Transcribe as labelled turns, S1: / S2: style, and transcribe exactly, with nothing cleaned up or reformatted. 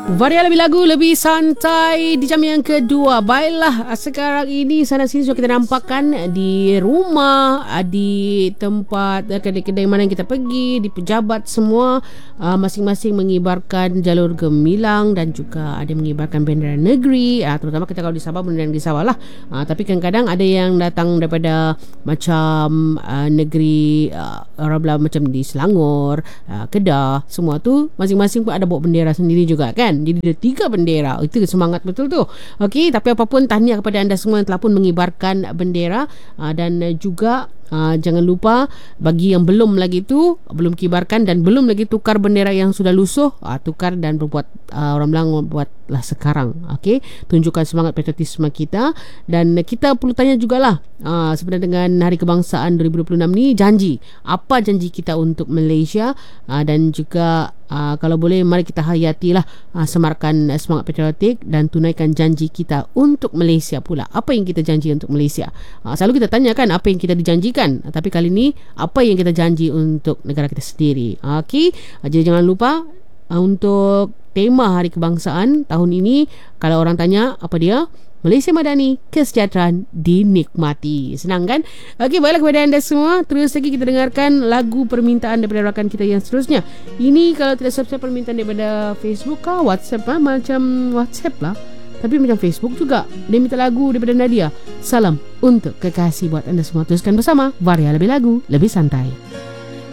S1: Varia lebih lagu, lebih santai di jam yang kedua. Baiklah, sekarang ini sana sini sudah kita nampakkan di rumah, di tempat kedai-kedai mana yang kita pergi, di pejabat semua uh, masing-masing mengibarkan jalur gemilang dan juga ada mengibarkan bendera negeri. Uh, terutama kita kalau di Sabah, bendera di Sabah lah. Uh, tapi kadang-kadang ada yang datang daripada macam uh, negeri uh, orang belah macam di Selangor, uh, Kedah, semua tu masing-masing pun ada bawa bendera sendiri juga kan. Jadi ada tiga bendera. Itu semangat betul tu. Okey, tapi apapun tahniah kepada anda semua yang telah pun mengibarkan bendera uh, dan uh, juga Uh, jangan lupa bagi yang belum lagi tu belum kibarkan dan belum lagi tukar bendera yang sudah lusuh, uh, tukar dan berbuat uh, orang bilang buatlah sekarang. Okey, tunjukkan semangat patriotisme kita. Dan kita perlu tanya jugalah uh, sebenarnya dengan Hari Kebangsaan dua ribu dua puluh enam ni, janji apa janji kita untuk Malaysia, uh, dan juga uh, kalau boleh mari kita hayatilah uh, semarkan uh, semangat patriotik dan tunaikan janji kita untuk Malaysia pula. Apa yang kita janji untuk Malaysia? Uh, selalu kita tanyakan apa yang kita dijanjikan, tapi kali ni apa yang kita janji untuk negara kita sendiri. Okey, jadi jangan lupa uh, untuk tema Hari Kebangsaan tahun ini, kalau orang tanya apa dia, Malaysia Madani, kesejahteraan dinikmati. Senang kan? Okey, baiklah kepada anda semua, terus lagi kita dengarkan lagu permintaan daripada rakan kita yang seterusnya. Ini kalau tidak subscribe permintaan daripada Facebook kah, WhatsApp lah, macam WhatsApp lah, tapi macam Facebook juga. Dia minta lagu daripada Nadia. Salam untuk kekasih buat anda semua. Teruskan bersama Varia Lebih Lagu, Lebih Santai.